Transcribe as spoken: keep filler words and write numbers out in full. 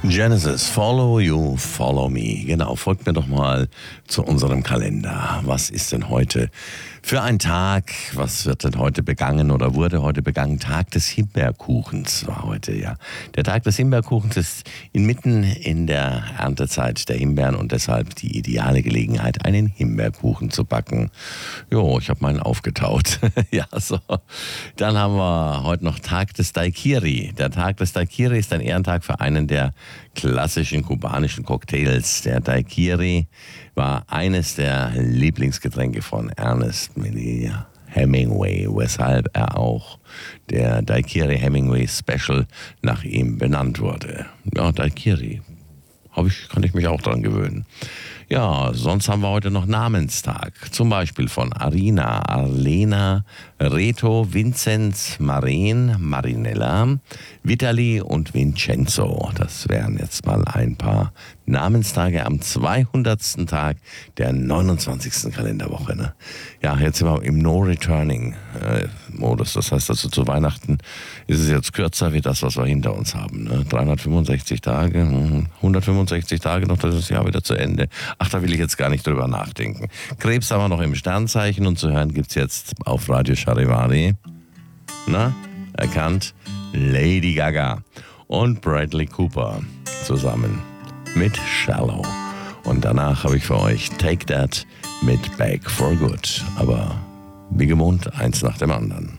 Genesis, Follow You, Follow Me. Genau, folgt mir doch mal zu unserem Kalender. Was ist denn heute für ein Tag? Was wird denn heute begangen oder wurde heute begangen? Tag des Himbeerkuchens war heute, ja. Der Tag des Himbeerkuchens ist inmitten in der Erntezeit der Himbeeren und deshalb die ideale Gelegenheit, einen Himbeerkuchen zu backen. Jo, ich habe meinen aufgetaut. Ja, so. Dann haben wir heute noch Tag des Daiquiri. Der Tag des Daiquiri ist ein Ehrentag für einen der klassischen kubanischen Cocktails. Der Daiquiri war eines der Lieblingsgetränke von Ernest Hemingway, weshalb er auch der Daiquiri Hemingway Special nach ihm benannt wurde. Ja, Daiquiri, hab ich, kann ich mich auch dran gewöhnen. Ja, sonst haben wir heute noch Namenstag. Zum Beispiel von Arina, Arlena, Reto, Vinzenz, Maren, Marinella, Vitali und Vincenzo. Das wären jetzt mal ein paar Namenstage am zweihundertsten Tag der neunundzwanzigsten Kalenderwoche. Ne? Ja, jetzt sind wir im No-Returning-Modus. Das heißt also, zu Weihnachten ist es jetzt kürzer wie das, was wir hinter uns haben. Ne? dreihundertfünfundsechzig Tage, hundertfünfundsechzig Tage noch, das ist das Jahr wieder zu Ende. Ach, da will ich jetzt gar nicht drüber nachdenken. Krebs haben wir noch im Sternzeichen und zu hören gibt's jetzt auf Radio Charivari. Na, erkannt? Lady Gaga und Bradley Cooper zusammen mit Shallow. Und danach habe ich für euch Take That mit Back for Good. Aber wie gewohnt, eins nach dem anderen.